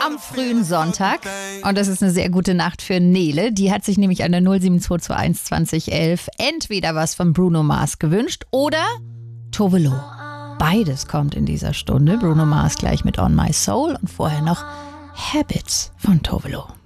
am frühen Sonntag. Und das ist eine sehr gute Nacht für Nele. Die hat sich nämlich an der 07221 2011 entweder was von Bruno Mars gewünscht oder Tove Lo. Beides kommt in dieser Stunde. Bruno Mars gleich mit On My Soul und vorher noch Habits von Tove Lo.